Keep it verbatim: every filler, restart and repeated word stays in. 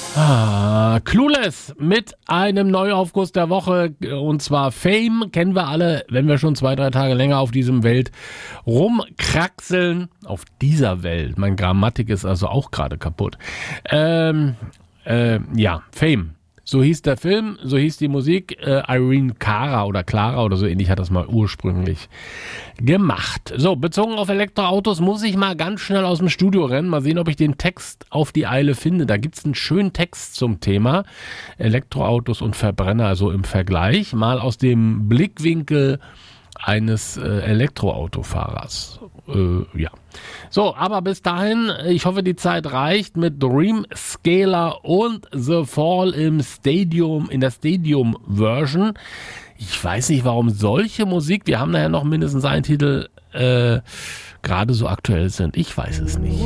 Ah, Clueless mit einem Neuaufguss der Woche, und zwar Fame, kennen wir alle, wenn wir schon zwei, drei Tage länger auf diesem Welt rumkraxeln. Auf dieser Welt, meine Grammatik ist also auch gerade kaputt. Ähm, äh, ja, Fame. So hieß der Film, so hieß die Musik. Äh, Irene Cara oder Clara oder so ähnlich hat das mal ursprünglich gemacht. So, bezogen auf Elektroautos muss ich mal ganz schnell aus dem Studio rennen. Mal sehen, ob ich den Text auf die Eile finde. Da gibt's einen schönen Text zum Thema Elektroautos und Verbrenner, also im Vergleich. Mal aus dem Blickwinkel eines äh, Elektroautofahrers. Äh, ja. So, aber bis dahin, ich hoffe, die Zeit reicht mit Dream Scaler und The Fall im Stadium, in der Stadium-Version. Ich weiß nicht, warum solche Musik, wir haben nachher noch mindestens einen Titel, äh, gerade so aktuell sind. Ich weiß es nicht.